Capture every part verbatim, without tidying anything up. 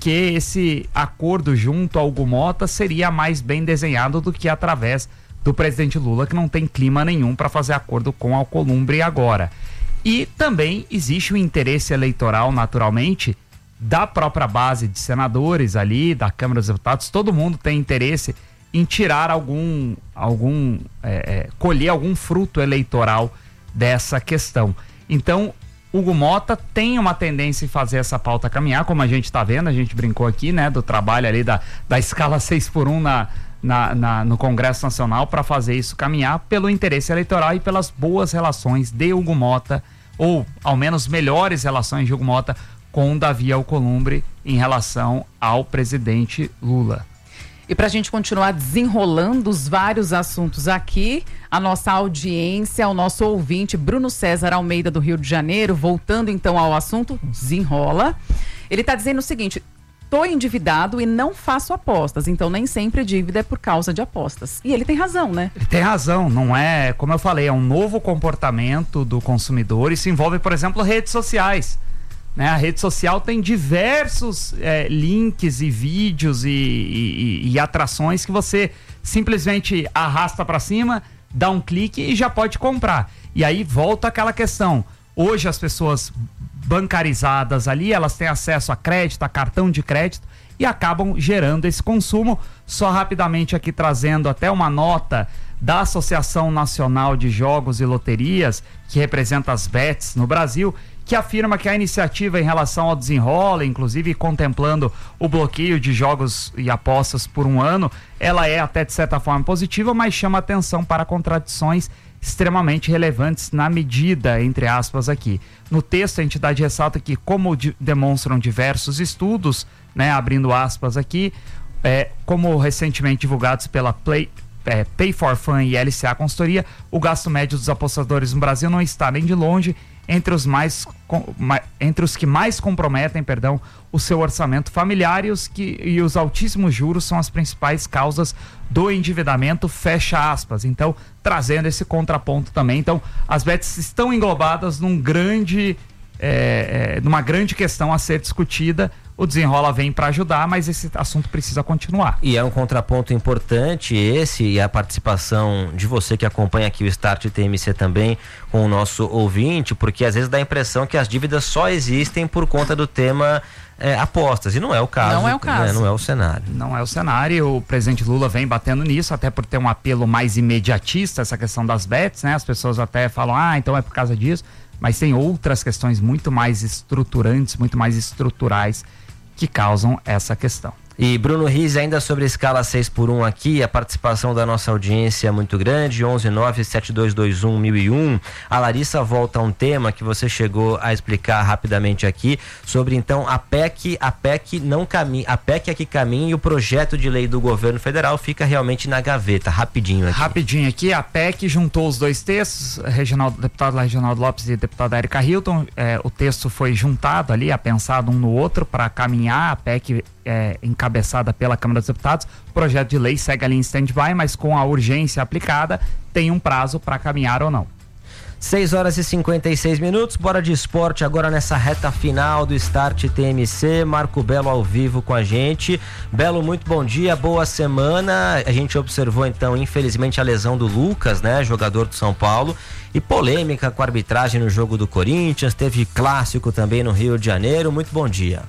que esse acordo junto ao Hugo Motta seria mais bem desenhado do que através do presidente Lula, que não tem clima nenhum para fazer acordo com Alcolumbre agora. E também existe o interesse eleitoral, naturalmente, da própria base de senadores ali, da Câmara dos Deputados. Todo mundo tem interesse em tirar algum, algum é, é, colher algum fruto eleitoral dessa questão. Então, Hugo Motta tem uma tendência em fazer essa pauta caminhar, como a gente está vendo, a gente brincou aqui, né, do trabalho ali da, da escala seis por um na, na, na, no Congresso Nacional para fazer isso caminhar pelo interesse eleitoral e pelas boas relações de Hugo Motta, ou ao menos melhores relações de Hugo Motta com Davi Alcolumbre em relação ao presidente Lula. E para a gente continuar desenrolando os vários assuntos aqui, a nossa audiência, o nosso ouvinte Bruno César Almeida do Rio de Janeiro, voltando então ao assunto, desenrola. Ele está dizendo o seguinte: tô endividado e não faço apostas, então nem sempre dívida é por causa de apostas. E ele tem razão, né? Ele tem razão, não é, como eu falei, é um novo comportamento do consumidor e se envolve, por exemplo, redes sociais. Né? A rede social tem diversos é, links e vídeos e, e, e atrações que você simplesmente arrasta para cima, dá um clique e já pode comprar. E aí volta aquela questão. Hoje as pessoas bancarizadas ali, elas têm acesso a crédito, a cartão de crédito e acabam gerando esse consumo. Só rapidamente aqui trazendo até uma nota da Associação Nacional de Jogos e Loterias, que representa as bets no Brasil, que afirma que a iniciativa em relação ao Desenrola, inclusive contemplando o bloqueio de jogos e apostas por um ano, ela é até de certa forma positiva, mas chama atenção para contradições extremamente relevantes na medida, entre aspas aqui. No texto a entidade ressalta que, como de, demonstram diversos estudos, né, abrindo aspas aqui, é, como recentemente divulgados pela Play, é, Pay for Fun e L C A Consultoria, o gasto médio dos apostadores no Brasil não está nem de longe entre os, mais, entre os que mais comprometem, perdão, o seu orçamento familiar e os, que, e os altíssimos juros são as principais causas do endividamento, fecha aspas. Então, trazendo esse contraponto também. Então, as bets estão englobadas num grande, é, é, numa grande questão a ser discutida. O Desenrola vem para ajudar, mas esse assunto precisa continuar. E é um contraponto importante esse, e a participação de você que acompanha aqui o Start T M C também com o nosso ouvinte, porque às vezes dá a impressão que as dívidas só existem por conta do tema é, apostas, e não é o caso. Não é o caso. Né? Não é o cenário. Não é o cenário, o presidente Lula vem batendo nisso, até por ter um apelo mais imediatista, essa questão das bets, né? As pessoas até falam, ah, então é por causa disso, mas tem outras questões muito mais estruturantes, muito mais estruturais que causam essa questão. E Bruno Riz, ainda sobre a escala seis por um aqui, a participação da nossa audiência é muito grande, onze nove sete dois dois um mil e um. A Larissa volta a um tema que você chegou a explicar rapidamente aqui, sobre então a P E C, a P E C não caminha, a P E C é que caminha e o projeto de lei do governo federal fica realmente na gaveta, rapidinho aqui. Rapidinho aqui, a P E C juntou os dois textos, Reginaldo, deputado Reginaldo Lopes e deputada Érica Hilton, é, o texto foi juntado ali, apensado um no outro para caminhar, a P E C é, encabeçada pela Câmara dos Deputados, o projeto de lei segue ali em stand-by, mas com a urgência aplicada, tem um prazo para caminhar ou não. seis horas e cinquenta e seis minutos, bora de esporte agora nessa reta final do Start T M C, Marco Belo ao vivo com a gente. Belo, muito bom dia, boa semana. A gente observou então, infelizmente, a lesão do Lucas, né, jogador do São Paulo, e polêmica com a arbitragem no jogo do Corinthians, teve clássico também no Rio de Janeiro. Muito bom dia.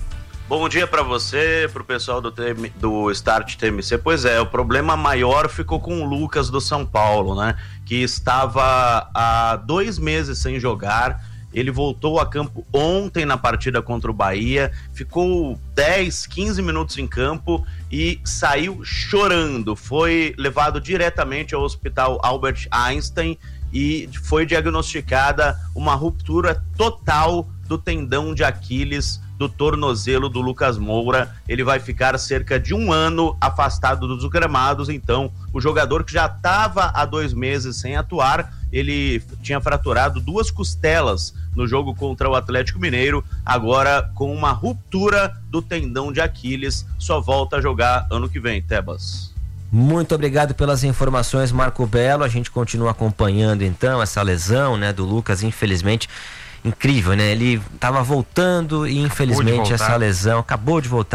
Bom dia para você, para o pessoal do, do Start T M C. Pois é, o problema maior ficou com o Lucas do São Paulo, né? Que estava há dois meses sem jogar. Ele voltou a campo ontem na partida contra o Bahia, ficou dez, quinze minutos em campo e saiu chorando. Foi levado diretamente ao Hospital Albert Einstein e foi diagnosticada uma ruptura total do tendão de Aquiles do tornozelo do Lucas Moura. Ele vai ficar cerca de um ano afastado dos gramados. Então, o jogador que já estava há dois meses sem atuar, ele tinha fraturado duas costelas no jogo contra o Atlético Mineiro, agora com uma ruptura do tendão de Aquiles, só volta a jogar ano que vem. Tebas. Muito obrigado pelas informações, Marco Belo. A gente continua acompanhando então essa lesão, né, do Lucas, infelizmente. incrível, né? Ele estava voltando e infelizmente essa lesão acabou de voltar.